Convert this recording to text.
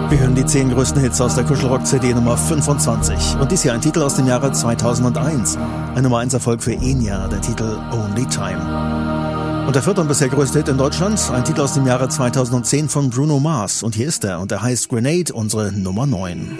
Wir hören die 10 größten Hits aus der Kuschelrock-CD Nummer 25. Und dies hier ein Titel aus dem Jahre 2001. Ein Nummer 1 Erfolg für Enya, der Titel Only Time. Und der vierte und bisher größte Hit in Deutschland, ein Titel aus dem Jahre 2010 von Bruno Mars. Und hier ist er, und er heißt Grenade, unsere Nummer 9.